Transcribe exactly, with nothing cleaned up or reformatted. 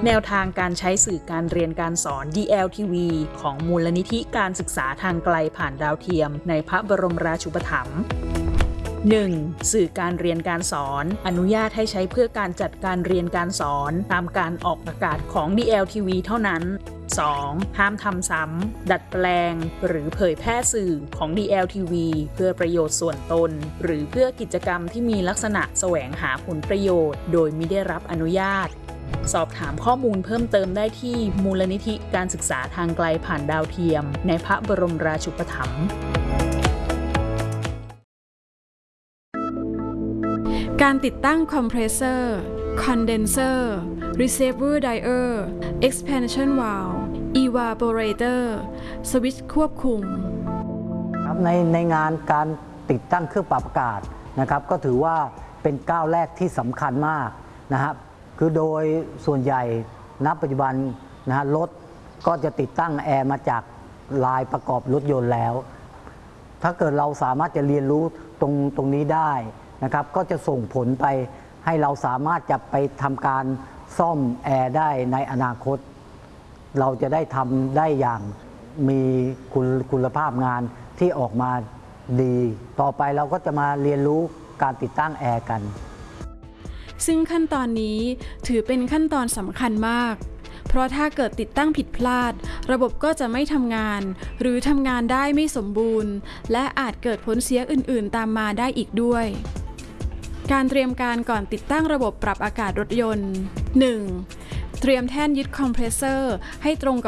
แนวทางการใช้สื่อการเรียนการสอน ดี แอล ที วี ของมูลนิธิการศึกษาทางไกลผ่านดาวเทียมในพระบรมราชูปถัมภ์ หนึ่ง. สื่อการเรียนการสอนอนุญาตให้ใช้เพื่อการจัดการเรียนการสอนตามการออกอากาศของ ดี แอล ที วี เท่านั้น สอง. ห้ามทำซ้ำดัดแปลงหรือเผยแพร่สื่อของ ดี แอล ที วี เพื่อประโยชน์ส่วนตนหรือเพื่อกิจกรรมที่มีลักษณะแสวงหาผลประโยชน์โดยมิได้รับอนุญาตสอบถามข้อมูลเพิ่มเติมได้ที่มูลนิธิการศึกษาทางไกลผ่านดาวเทียมในพระบรมราชูปถัมภ์การติดตั้งคอมเพรสเซอร์ คอนเดนเซอร์ receiver dryer expansion valve evaporator สวิตช์ควบคุมในในงานการติดตั้งเครื่องปรับอากาศนะครับก็ถือว่าเป็นก้าวแรกที่สำคัญมากนะครับคือโดยส่วนใหญ่ณปัจจุบันนะฮะรถก็จะติดตั้งแอร์มาจากลายประกอบรถยนต์แล้วถ้าเกิดเราสามารถจะเรียนรู้ตรงตรงนี้ได้นะครับก็จะส่งผลไปให้เราสามารถจะไปทำการซ่อมแอร์ได้ในอนาคตเราจะได้ทำได้อย่างมีคุณคุณภาพงานที่ออกมาดีต่อไปเราก็จะมาเรียนรู้การติดตั้งแอร์กันซึ่งขั้นตอนนี้ถือเป็นขั้นตอนสำคัญมากเพราะถ้าเกิดติดตั้งผิดพลาดระบบก็จะไม่ทำงานหรือทำงานได้ไม่สมบูรณ์และอาจเกิดผลเสียอื่นๆตามมาได้อีกด้วยการเตรียมการก่อนติดตั้งระบบปรับอากาศรถยนต์ หนึ่ง. เตรียมแท่นยึดคอมเพรสเซอร์ให้ตรงกับ